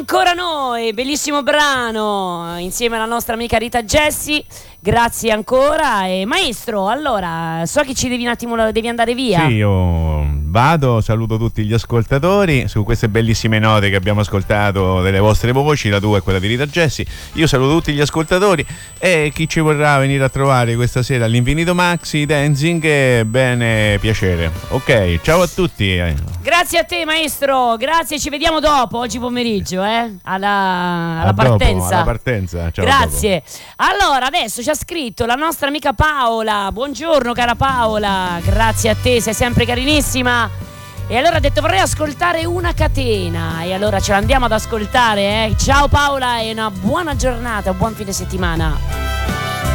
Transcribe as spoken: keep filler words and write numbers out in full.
Ancora noi, bellissimo brano insieme alla nostra amica Rita Jessie. Grazie ancora. E maestro, allora, so che ci devi un attimo, devi andare via. Sì, io vado, saluto tutti gli ascoltatori su queste bellissime note che abbiamo ascoltato delle vostre voci, la tua e quella di Rita Jessie. Io saluto tutti gli ascoltatori e chi ci vorrà venire a trovare questa sera all'Infinito Maxi Dancing, bene, piacere. Ok, ciao a tutti. Grazie a te maestro, grazie, ci vediamo dopo, oggi pomeriggio, eh? alla, alla a partenza. Dopo, alla partenza, ciao. Grazie. Dopo. Allora, adesso ci ha scritto la nostra amica Paola. Buongiorno cara Paola, grazie a te, sei sempre carinissima. E allora ha detto vorrei ascoltare Una catena. E allora ce l'andiamo ad ascoltare, eh? Ciao Paola e una buona giornata, buon fine settimana.